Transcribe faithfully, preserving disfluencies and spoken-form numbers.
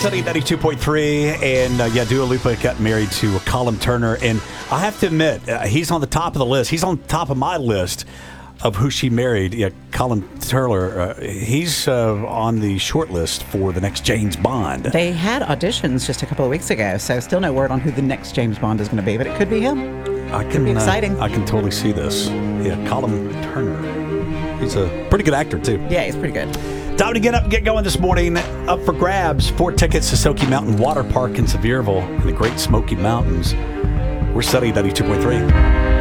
Sunny ninety-two point three, and uh, yeah, Dua Lipa got married to Colin Turner, and I have to admit, uh, he's on the top of the list. He's on top of my list of who she married. Yeah, Colin Turner, uh, he's uh, on the short list for the next James Bond. They had auditions just a couple of weeks ago, so still no word on who the next James Bond is going to be, but it could be him. I can, could be exciting. Uh, I can totally see this. Yeah, Colin Turner. He's a pretty good actor, too. Yeah, he's pretty good. Time to get up and get going this morning. Up for grabs, four tickets to Smoky Mountain Water Park in Sevierville in the Great Smoky Mountains. We're Sunny ninety-two point three.